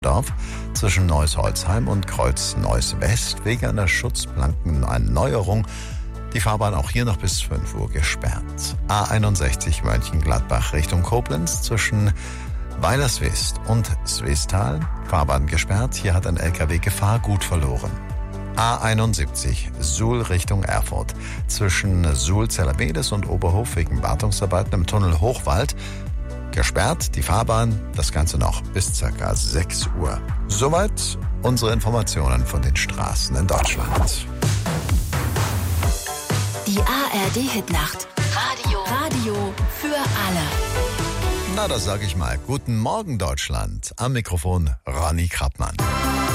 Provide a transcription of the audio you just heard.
Dorf zwischen Neuss-Holzheim und Kreuz-Neuss-West wegen einer Schutzplankenerneuerung die Fahrbahn auch hier noch bis 5 Uhr gesperrt. A61 Mönchengladbach Richtung Koblenz zwischen Weilerswist und Swisttal, Fahrbahn gesperrt. Hier hat ein LKW Gefahrgut verloren. A71 Suhl Richtung Erfurt zwischen Suhl-Zellermedes und Oberhof wegen Wartungsarbeiten im Tunnel Hochwald gesperrt, die Fahrbahn, das Ganze noch bis ca. 6 Uhr. Soweit unsere Informationen von den Straßen in Deutschland. Die ARD-Hitnacht. Radio für alle. Na, da sage ich mal, guten Morgen Deutschland. Am Mikrofon Ronny Krappmann.